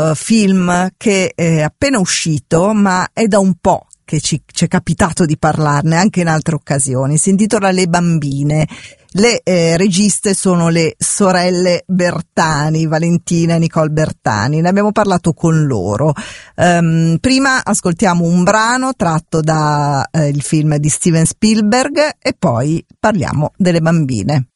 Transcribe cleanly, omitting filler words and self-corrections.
film che è appena uscito, ma è da un po' che ci è capitato di parlarne anche in altre occasioni. Si intitola Le bambine. Le registe sono le sorelle Bertani, Valentina e Nicole Bertani. Ne abbiamo parlato con loro. Prima ascoltiamo un brano tratto da il film di Steven Spielberg e poi parliamo delle bambine.